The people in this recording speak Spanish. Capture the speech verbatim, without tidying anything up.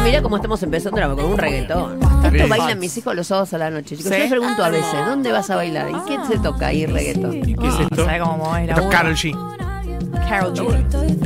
mira cómo estamos empezando la- con un reggaetón. Sí. Esto bailan mis hijos los sábados a la noche. Chicos, ¿Sí? yo les pregunto a veces, ¿dónde vas a bailar? ¿Y qué se toca ahí reggaetón? ¿Qué es esto? ¿Sabe cómo mover la Esto es burra? Karol G. Karol G.